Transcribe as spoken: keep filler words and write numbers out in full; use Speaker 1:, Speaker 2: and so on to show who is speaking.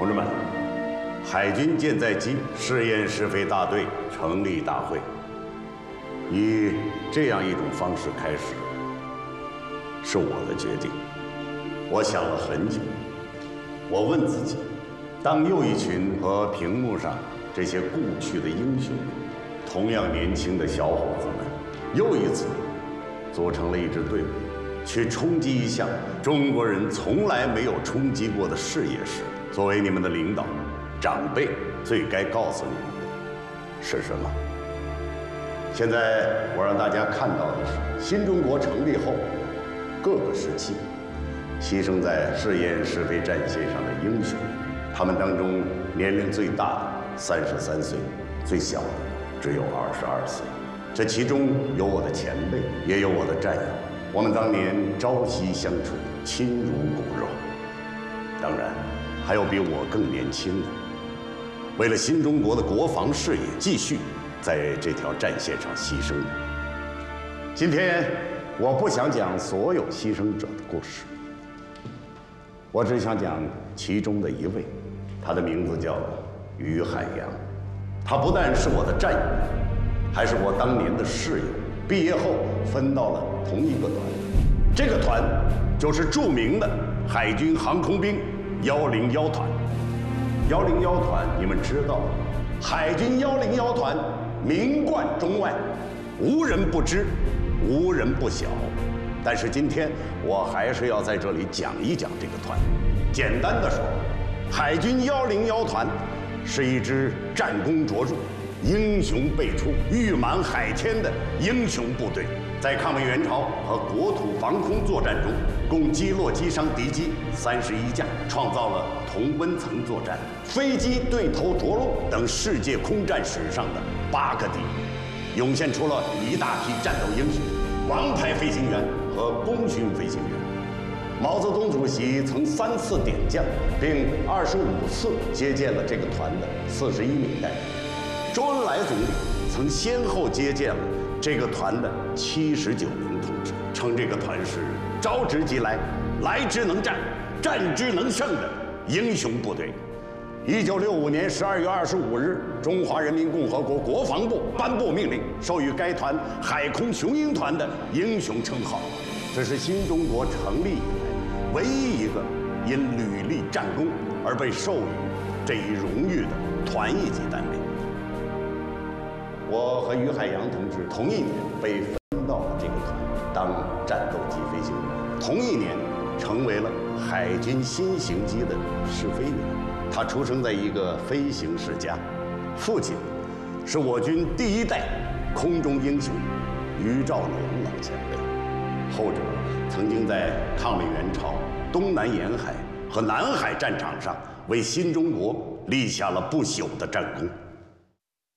Speaker 1: 同志们，海军舰载机试验试飞大队成立大会，以这样一种方式开始，是我的决定。我想了很久，我问自己，当又一群和屏幕上这些故去的英雄同样年轻的小伙子们，又一次组成了一支队伍，去冲击一项中国人从来没有冲击过的事业时，作为你们的领导、长辈，最该告诉你们的是什么？现在我让大家看到的是，新中国成立后，各个时期牺牲在试验试飞战线上的英雄，他们当中年龄最大的三十三岁，最小的只有二十二岁。这其中有我的前辈，也有我的战友。我们当年朝夕相处，亲如骨肉。当然，还有比我更年轻的，为了新中国的国防事业，继续在这条战线上牺牲的。今天，我不想讲所有牺牲者的故事，我只想讲其中的一位，他的名字叫于海洋。他不但是我的战友，还是我当年的室友。毕业后分到了同一个团，这个团就是著名的海军航空兵幺零幺团。幺零幺团，你们知道，海军幺零幺团名冠中外，无人不知，无人不晓。但是今天我还是要在这里讲一讲这个团。简单的说，海军幺零幺团是一支战功卓著、英雄辈出、誉满海天的英雄部队。在抗美援朝和国土防空作战中，共击落击伤敌机三十一架，创造了同温层作战、飞机对头着陆等世界空战史上的八个第一，涌现出了一大批战斗英雄、王牌飞行员和功勋飞行员。毛泽东主席曾三次点将，并二十五次接见了这个团的四十一名代表。周恩来总理曾先后接见了这个团的七十九名同志，称这个团是召之即来、来之能战、战之能胜的英雄部队。一九六五年十二月二十五日，中华人民共和国国防部颁布命令，授予该团“海空雄鹰团”的英雄称号。这是新中国成立以来唯一一个因屡立战功而被授予这一荣誉的团一级单位。我和于海洋同志同一年被分到了这个团，当战斗机飞行员。同一年，成为了海军新型机的试飞员。他出生在一个飞行世家，父亲是我军第一代空中英雄于兆年老前辈，后者曾经在抗美援朝、东南沿海和南海战场上为新中国立下了不朽的战功。